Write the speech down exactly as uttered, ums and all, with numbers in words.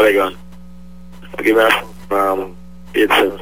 Polygon. Give me a from um, eight seven.